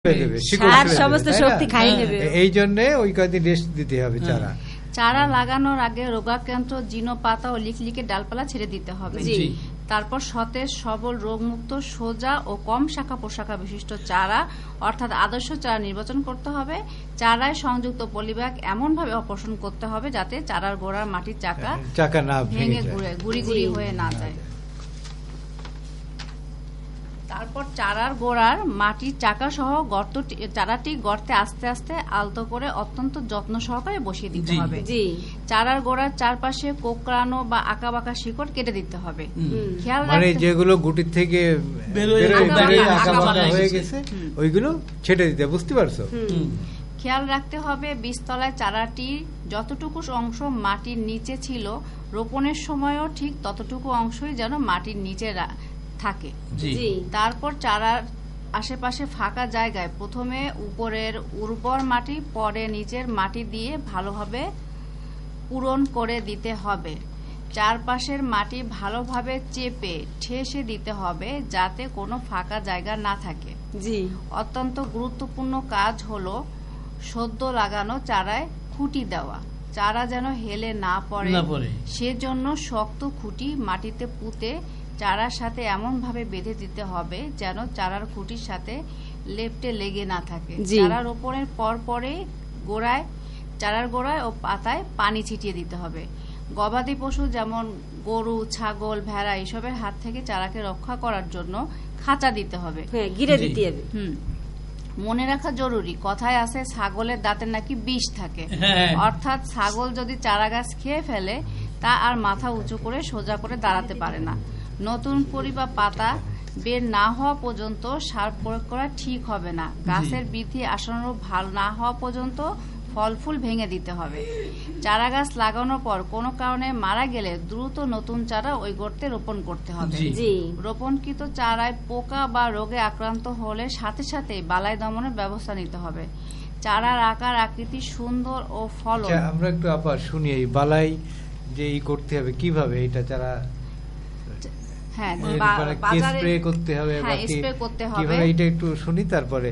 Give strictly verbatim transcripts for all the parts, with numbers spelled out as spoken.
সমস্ত শক্তি খাই নেবে, এই জন্য ওই কয়েকদিন রেস্ট দিতে হবে। চারা চারা লাগানোর আগে রোগাক্রান্ত জীর্ণ পাতা ও লিকলিকে ডালপালা ছেড়ে দিতে হবে। তারপর সতেজ সবল রোগমুক্ত সোজা ও কম শাখা প্রশাখা বিশিষ্ট চারা অর্থাৎ আদর্শ চারা নির্বাচন করতে হবে। চারায় সংযুক্ত পলিব্যাগ এমন ভাবে অপসারণ করতে হবে যাতে চারার গোড়ার মাটির চাকা চাকা না ভেঙে গুড়ি গুড়ি হয়ে না যায়। তারপর চারার গোড়ার মাটির চাকা সহ গর্ত চারাটি গর্তে আস্তে আস্তে আলতো করে অত্যন্ত যত্ন সহকারে বসিয়ে দিতে হবে। চারার গোড়ার চারপাশে কোকড়ানো বা আঁকা বাঁকা শিকড় কেটে দিতে হবে। খেয়াল মানে যেগুলো গুটির থেকে হয়ে গেছে ওইগুলো ছেটে দিতে, বুঝতে পারছো? খেয়াল রাখতে হবে বীজতলায় চারাটি যতটুকু অংশ মাটির নিচে ছিল রোপণের সময়ও ঠিক ততটুকু অংশই যেন মাটির নিচে থাকে। তারপর চারার আশেপাশে ফাঁকা জায়গায় প্রথমে উপরের উর্বর মাটি পরে নিচের মাটি দিয়ে ভালোভাবে পূরণ করে দিতে হবে। চারপাশের মাটি ভালোভাবে চেপে ঠেসে দিতে হবে যাতে কোনো ফাঁকা জায়গা না থাকে। অত্যন্ত গুরুত্বপূর্ণ কাজ হলো সদ্য লাগানো চারায় খুঁটি দেওয়া। চারা যেন হেলে না পড়ে সেজন্য শক্ত খুঁটি মাটিতে পুঁতে চারার সাথে এমন ভাবে বেঁধে দিতে হবে যেন চারার খুঁটির সাথে লেপ্টে লেগে না থাকে। চারা রোপণের পর পরে গোড়ায় চারার গোড়ায় ও পাতায় পানি ছিটিয়ে দিতে হবে। গবাদি পশু যেমন গরু, ছাগল, ভেড়া এসবের হাত থেকে চারাকে রক্ষা করার জন্য খাঁচা দিতে হবে, ঘিরে দিতে হবে। হুম মনে রাখা জরুরি, কথায় আছে ছাগলের দাঁতে নাকি বিষ থাকে, অর্থাৎ ছাগল যদি চারা গাছ খেয়ে ফেলে তা আর মাথা উঁচু করে সোজা করে দাঁড়াতে পারে না। নতুন কড়ি বা পাতা বের না হওয়া পর্যন্ত সার প্রয়োগ করা ঠিক হবে না। গাছের বৃদ্ধি আশানুরূপ ভালো না হওয়া পর্যন্ত ফল ফুল ভেঙে দিতে হবে। চারা গাছ লাগানোর পর কোনো কারণে মারা গেলে দ্রুত নতুন চারা ওই গর্তে রোপণ করতে হবে। রোপণকৃত চারায় পোকা বা রোগে আক্রান্ত হলে সাথে সাথে বালাই দমনের ব্যবস্থা নিতে হবে। চারার আকার আকৃতি সুন্দর ও ফলন। আমরা একটু আবার শুনি এই বালাই যে ই করতে হবে কিভাবে, এটা চারা হ্যাঁ স্প্রে করতে হবে, হ্যাঁ স্প্রে করতে হবে, কিভাবে এটা একটু শুনি। তারপরে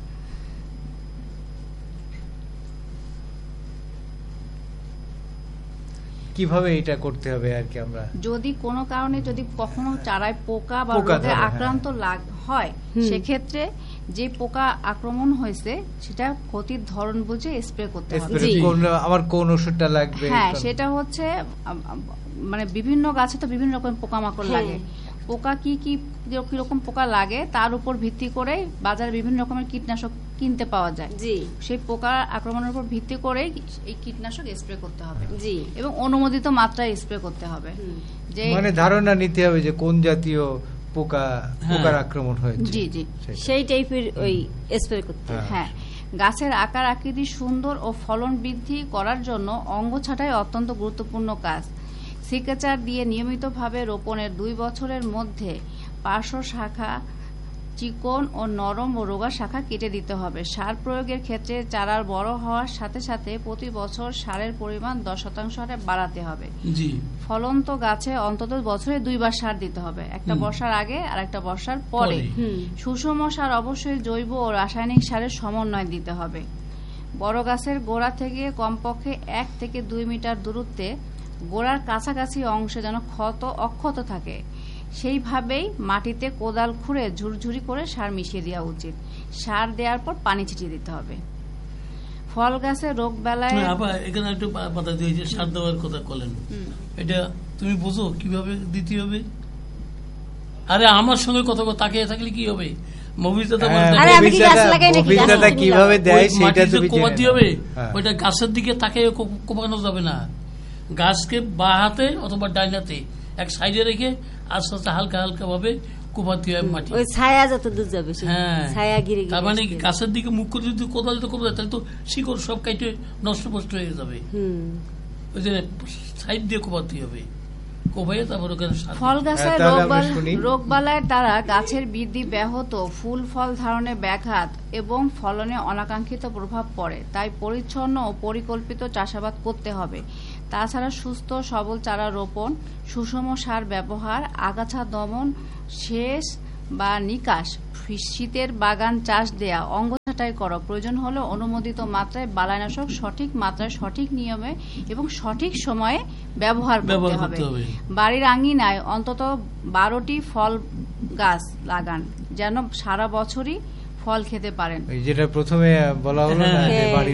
কিভাবে এটা করতে হবে আর কি। আমরা যদি কোনো কারণে যদি কখনো চারায় পোকা বা রোগে আক্রান্ত হয় সেক্ষেত্রে যে পোকা আক্রমণ হয়েছে সেটা ক্ষতির ধরন বুঝে স্প্রে করতে হবে। আমার কোন ওষুধটা লাগবে? হ্যাঁ সেটা হচ্ছে মানে বিভিন্ন গাছে তো বিভিন্ন রকম পোকামাকড় লাগে, পোকা কি কি কিরকম পোকা লাগে তার উপর ভিত্তি করে বাজারে বিভিন্ন রকমের কীটনাশক কিনতে পাওয়া যায়। সেই পোকা আক্রমণের উপর ভিত্তি করে এই কীটনাশক স্প্রে করতে হবে এবং অনুমোদিত মাত্রায় স্প্রে করতে হবে। যে মানে ধারণা নিতে হবে যে কোন জাতীয় পোকা পোকার আক্রমণ হয়েছে, জি জি সেই টাইপের ওই স্প্রে করতে। হ্যাঁ গাছের আকার আকৃতি সুন্দর ও ফলন বৃদ্ধি করার জন্য অঙ্গ ছাঁটাই অত্যন্ত গুরুত্বপূর্ণ কাজ। সিকেচার দিয়ে নিয়মিতভাবে রোপণের দুই বছরের মধ্যে পার্শ্ব শাখা চিকন ও নরম ও রোগা শাখা কেটে দিতে হবে। সার প্রয়োগের ক্ষেত্রে চারার বড় হওয়ার সাথে সাথে প্রতি বছর সারের পরিমাণ দশ শতাংশ হারে বাড়াতে হবে। ফলন্ত গাছে অন্তত বছরে দুইবার সার দিতে হবে, একটা বর্ষার আগে আর একটা বর্ষার পরে। সুষম সার অবশ্যই জৈব ও রাসায়নিক সারের সমন্বয় দিতে হবে। বড় গাছের গোড়া থেকে কমপক্ষে এক থেকে দুই মিটার দূরত্বে গোড়ার কাছাকাছি অংশে যেন ক্ষত অক্ষত থাকে সেইভাবেই মাটিতে কোদাল খুঁড়ে ঝুরঝুরি করে সার মিশিয়ে দেওয়া উচিত। সার দেওয়ার পর পানি ছিটিয়ে দিতে হবে। ফল গাছে রোগ বেলায় এখানে একটু পাতা দিয়েছে সার দেওয়ার কথা বলেন, এটা তুমি বুঝো কিভাবে দিতে হবে? আরে আমার সঙ্গে কথা তাকিয়ে থাকলে কি হবে? কিভাবে দেয় সেটা কোপাতে হবে, ওইটা গাছের দিকে তাকিয়ে কোপানো যাবে না। গাছকে বা হাতে অথবা ডাইনাতে এক সাইডে রেখে আস্তে আস্তে হালকা হালকা ভাবে কোপাতে হয় মাটি। ওই ছায়া যত দূর যাবে ছায়া ঘিরে তার মানে গাছের দিকে মুখ করে যদি কোদাল তো কোপাতে তাহলে তো শিকড় সব কাইটে নষ্ট নষ্ট হয়ে যাবে। ওই জন্য সাইড দিয়ে কোপাতে হবে। ফল গাছের রোগবালাইয়ের দ্বারা গাছের বৃদ্ধি ব্যাহত, ফুল ফল ধারণে ব্যাঘাত এবং ফলনে অনাকাঙ্ক্ষিত প্রভাব পড়ে। তাই পরিচ্ছন্ন ও পরিকল্পিত চাষাবাদ করতে হবে। তাছাড়া সুস্থ সবল চারা রোপণ, সুষম সার ব্যবহার, আগাছা দমন, সেচ বা নিকাশ, শীতের বাগান চাষ দেয়া, অঙ্গ ছাঁটাই করা, প্রয়োজন হলে অনুমোদিত মাত্রায় বালাইনাশক সঠিক মাত্রায় সঠিক নিয়মে এবং সঠিক সময়ে ব্যবহার করতে হবে। বাড়ির আঙ্গিনায় অন্তত বারোটি ফল গাছ লাগান, যেন সারা বছরই ফল খেতে পারেন। যেটা প্রথমে বলা হলো না, যে বাড়ির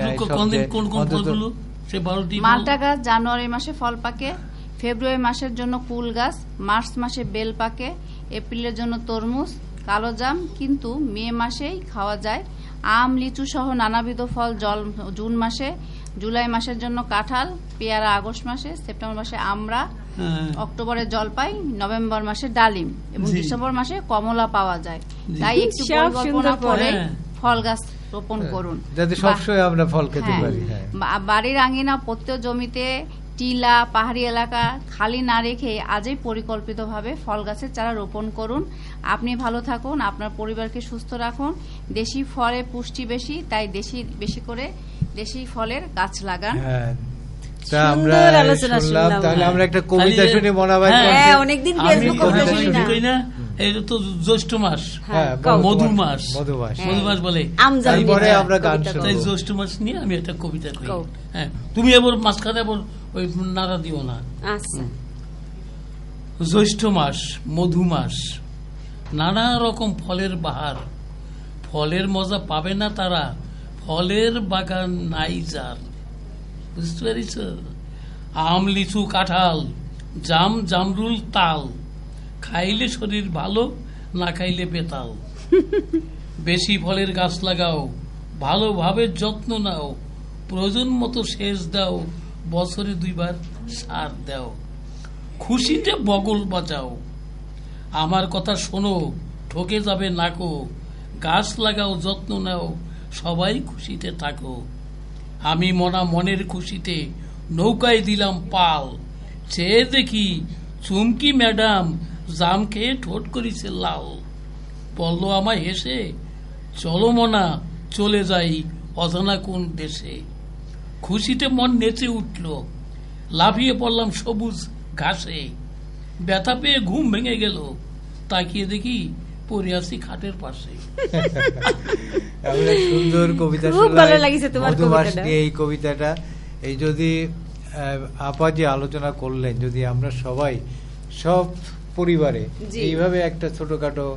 মালটা গাছ জানুয়ারি মাসে ফল পাকে, ফেব্রুয়ারি মাসের জন্য কুল গাছ, মার্চ মাসে বেল পাকে, এপ্রিলের জন্য তরমুজ, কালো জাম কিন্তু মে মাসেই খাওয়া যায়। আম, লিচু সহ নানাবিধ ফল জল জুন মাসে, জুলাই মাসের জন্য কাঁঠাল, পেয়ারা আগস্ট মাসে, সেপ্টেম্বর মাসে আমড়া, অক্টোবরে জলপাই, নভেম্বর মাসে ডালিম এবং ডিসেম্বর মাসে কমলা পাওয়া যায়। তাই একটু পরিকল্পনা করে ফল গাছ রোপণ করুন, যাতে সবসময় আমরা ফল খেতে পারি। বাড়ির আঙ্গিনা প্রত্যেক জমিতে টিলা, পাহাড়ি এলাকা খালি না রেখে আজই পরিকল্পিতভাবে ফল গাছের চারা রোপণ করুন। আপনি ভালো থাকুন, আপনার পরিবারকে সুস্থ রাখুন। দেশি ফলে পুষ্টি বেশি, তাই দেশি বেশি করে দেশি ফলের গাছ লাগান। আমরা একটা কবিতা শুনে মনে হয় অনেকদিন ফেসবুক শুনি না, এটা তো জ্যৈষ্ঠ মাস, মধু মাস, মধু মাস বলে, আমরা গান শুনি। জ্যৈষ্ঠ মাস নিয়ে আমি একটা কবিতা করি। হ্যাঁ, তুমি এবার মাঝখানে এবার ওই নাড়া দিও না। জ্যৈষ্ঠ মাস, মধু মাস, নানা রকম ফলের বাহার, ফলের মজা পাবে না তারা, ফলের বাগান নাই যার। বুঝতে পারিস? আম, লিচু, কাঁঠাল, জাম, জামরুল, তাল, খাইলে শরীর ভালো, না খাইলে বেতাল। বেশি ফলের গাছ লাগাও, ভালোভাবে যত্ন নাও, প্রয়োজন মতো সেচ দাও, বছরে দুইবার সার দাও, খুশিতে বগল বাজাও, আমার কথা শোনো, ঠকে যাবে নাকো, গাছ লাগাও, যত্ন নাও, সবাই খুশিতে থাকো। আমি মনা মনের খুশিতে নৌকায় দিলাম পাল, চেয়ে দেখি চুমকি ম্যাডাম জাম খেয়ে ঠোঁট করিছে লাল। বলল আমায় হেসে, চলো মনা চলে যাই অজানা কোন দেশে। খুশিতে মন নেচে উঠল, লাফিয়ে পড়লাম সবুজ ঘাসে, ব্যথা পেয়ে ঘুম ভেঙে গেল, তাকিয়ে দেখি পড়ে আছি খাটের পাশে। সুন্দর কবিতা, খুব ভালো লাগিছে তোমার কবিতাটা। এই কবিতাটা এই যদি আপা যে আলোচনা করলেন, যদি আমরা সবাই সব পরিবারে এইভাবে একটা ছোটখাটো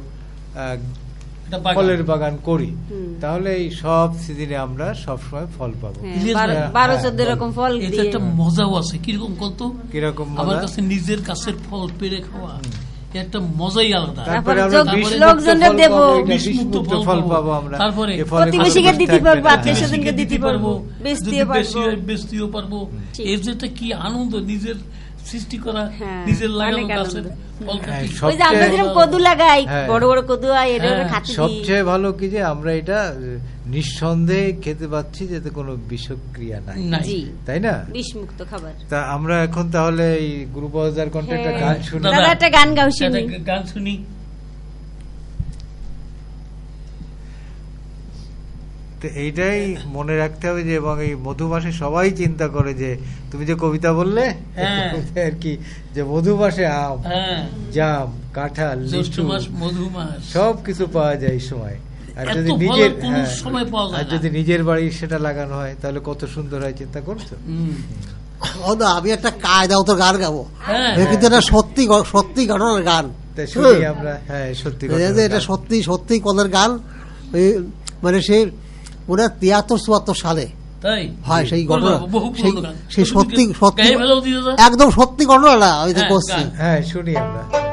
ফলের বাগান করি, তাহলে এই সব সিজনে আমরা সবসময় ফল পাবো। বারো চোদ্দ রকম ফল, একটা মজাও আছে। কিরকম কত কিরকম আমার কাছে নিজের কাছের ফল পেরে খাওয়া একটা মজাই আলাদা। লোকজনদের দেব, ফল পাবো আমরা, তারপরে প্রতিবেশীকে দিতে পারবো, আত্মীয়স্বজনকে দিতে পারবো, বেচতেও পারবো। এর যেটা কি আনন্দ, নিজের সৃষ্টি করা, নিজের লাগানো গাছের ফল খাচ্ছি। কদু লাগাই, বড় বড় কদু, সবচেয়ে ভালো কি যে আমরা এটা নিঃসন্দেহে খেতে পাচ্ছি, যাতে কোনো বিষক্রিয়া নাই, তাই না, বিষমুক্ত খাবার। তা আমরা এখন তাহলে এই গ্রুপ বাজার কন্টেন্টটা গান শুনি, একটা গান গাও, শুনি গান শুনি। তো এইটাই মনে রাখতে হবে যে, এবং এই মধু মাসে সবাই চিন্তা করে যে তুমি যে কবিতা বললে আর কি, যে মধু মাসে আম, জাম, কাঁঠাল, লিচু, মধু মাস সব কিছু পাওয়া যায় এই সময়। আর যদি নিজের আর যদি নিজের বাড়ি সেটা লাগানো হয়, তাহলে কত সুন্দর হয়, চিন্তা করছো? আমি একটা কায়দাও তো গান গাবো, কিন্তু এটা সত্যি সত্যি ঘটনার গান। শুনি আমরা। হ্যাঁ, সত্যি এটা সত্যি সত্যি কলের গান। মানে সে ওনার তিয়াত্তর চুয়াত্তর সালে হয় সেই ঘটনা, সেই সত্যি সত্যি একদম সত্যি ঘটনা না, আমি তো করছি। হ্যাঁ, শুনি আমরা।